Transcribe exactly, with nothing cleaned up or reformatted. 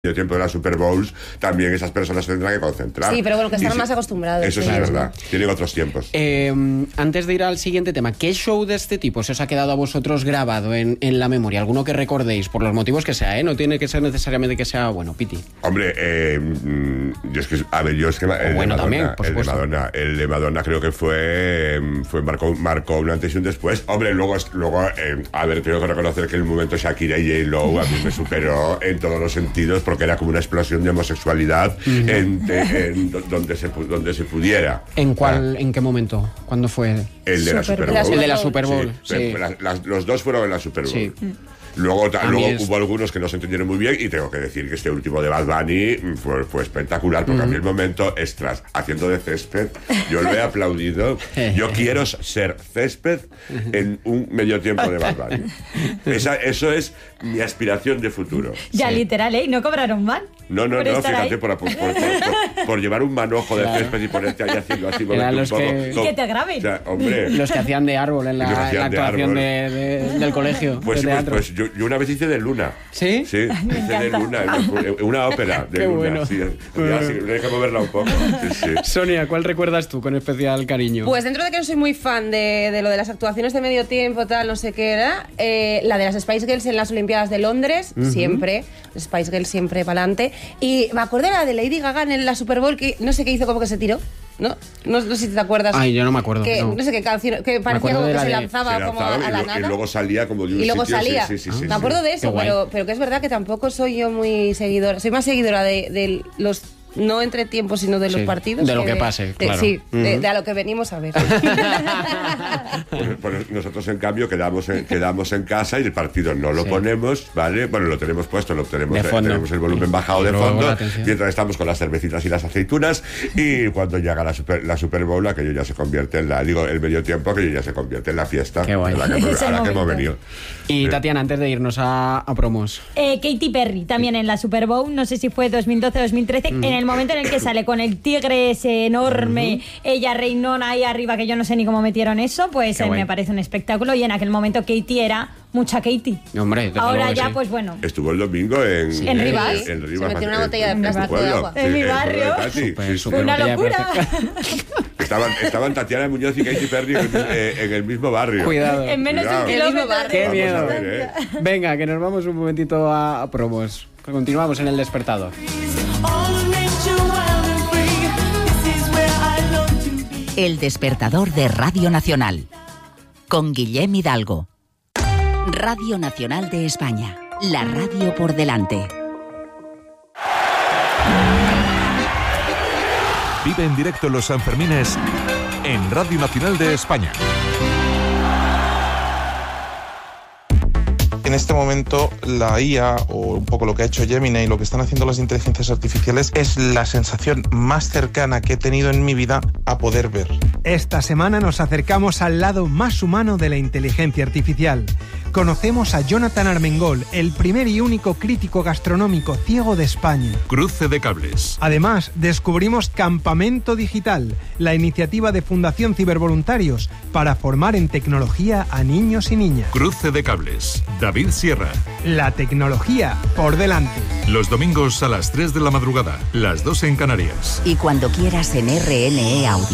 el tiempo de las Super Bowls, también esas personas se tendrán que concentrar. Sí, pero bueno, que están sí, más acostumbrados. Eso sí, sí es verdad. Tienen otros tiempos. Eh, antes de ir al siguiente tema, ¿qué show de este tipo se os ha quedado a vosotros grabado en, en la memoria? ¿Alguno que recordéis? Por los motivos que sea, ¿eh? No tiene que ser necesariamente que sea bueno, Piti. Hombre, eh, yo es que, a ver, yo es que el, bueno, de Madonna, también, por el de supuesto. Madonna, el de Madonna creo que fue, fue marcó, marcó un antes y un después. Hombre, luego, luego eh, a ver, tengo que reconocer que el momento Shakira y J-Lo a mí me superó en todos los sentidos, porque era como una explosión de homosexualidad uh-huh. en, en, en donde se donde se pudiera. ¿En cuál, ah. en qué momento? ¿Cuándo fue? El de la Super Bowl. El de la Super Bowl. Sí, sí. La, la, los dos fueron en la Super Bowl. Sí. Luego, luego es... hubo algunos que no se entendieron muy bien, y tengo que decir que este último de Bad Bunny fue, fue espectacular, porque uh-huh. a mí el momento extras haciendo de césped, yo lo he aplaudido. Yo quiero ser césped en un medio tiempo de Bad Bunny. Esa, eso es mi aspiración de futuro. Ya, sí. literal, ¿eh? ¿No cobraron mal? No, no, no, fíjate, por, por, por, por, por llevar un manojo de claro. césped y ponerte ahí haciendo así. Los un poco, que... todo. Y que te graben. O sea, hombre. Los que hacían de árbol en la, la actuación de, de, del colegio. Pues, de pues, teatro. pues yo, yo una vez hice de Luna. ¿Sí? Sí, hice de Luna, una ópera de Qué Luna. bueno. Sí, ya, sí, déjame verla un poco. Sí, sí. Sonia, ¿cuál recuerdas tú con especial cariño? Pues dentro de que no soy muy fan de, de lo de las actuaciones de medio tiempo, tal, no sé qué era, eh, la de las Spice Girls en las Olimpiadas de Londres, uh-huh. siempre, Spice Girls siempre para adelante. Y me acordé la de Lady Gaga en la Super Bowl, que no sé qué hizo, como que se tiró. ¿No? No, no sé si te acuerdas. Ay, yo no me acuerdo. Que, no. no sé qué canción, que parecía como que se lanzaba, se lanzaba como a, a la y, nada. Y luego salía como de un Y luego sitio, salía. Sí, sí, sí, ah, sí, me acuerdo sí. de eso, pero, pero que es verdad que tampoco soy yo muy seguidora. Soy más seguidora de, de los... No entre tiempos, sino de los sí, partidos. De lo que, que pase, de, claro. Sí, uh-huh. de, de a lo que venimos a ver. pues, pues nosotros, en cambio, quedamos en, quedamos en casa y el partido no lo sí. ponemos, ¿vale? Bueno, lo tenemos puesto, lo tenemos, tenemos el volumen bajado de fondo, mientras estamos con las cervecitas y las aceitunas, y cuando llega la Super, la Super Bowl, aquello ya se convierte en la... Digo, el medio tiempo, aquello ya se convierte en la fiesta Qué guay. a la que, hemos, a la que hemos venido. Y Tatiana, antes de irnos a, a promos. Eh, Katy Perry, también en la Super Bowl, no sé si fue dos mil doce dos mil trece, mm. en el momento en el que sale con el tigre ese enorme, uh-huh. ella reinona ahí arriba, que yo no sé ni cómo metieron eso, pues eh, me parece un espectáculo, y en aquel momento Katy era mucha Katy. Hombre, ahora ya, sí. pues bueno. Estuvo el domingo en... Sí. ¿En Rivas? En, en Rivas. Se metió una botella de en, plástico en de agua. En mi barrio. Super, super una locura. Estaban, estaban Tatiana Muñoz y Katy Perry en, eh, en el mismo barrio. Cuidado. En menos Cuidado. de un kilómetro. Qué miedo. Ver, eh. Venga, que nos vamos un momentito a, a promos. Continuamos en El Despertador. El Despertador de Radio Nacional, con Guillem Hidalgo. Radio Nacional de España, la radio por delante. Vive en directo los Sanfermines en Radio Nacional de España. En este momento la I A, o un poco lo que ha hecho Gemini y lo que están haciendo las inteligencias artificiales, es la sensación más cercana que he tenido en mi vida a poder ver. Esta semana nos acercamos al lado más humano de la inteligencia artificial. Conocemos a Jonathan Armengol, el primer y único crítico gastronómico ciego de España. Cruce de cables. Además, descubrimos Campamento Digital, la iniciativa de Fundación Cibervoluntarios para formar en tecnología a niños y niñas. Cruce de cables. David Sierra. La tecnología por delante. Los domingos a las tres de la madrugada, las dos en Canarias. Y cuando quieras en R N E Audio.